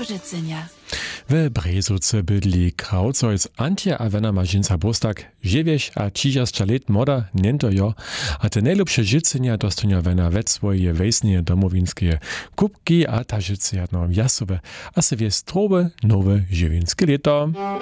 życzenia. W Brezovce bydli Krautzoic Antje a Wena Marzinca Bostak, żywieś a 30 lat moda, niento jo, a te najlepsze życzenia dostunia Wena we swoje wejsnie domowinskie kubki a ta życzenia no jasowe, a se wie strobe nowe żywinskie leto.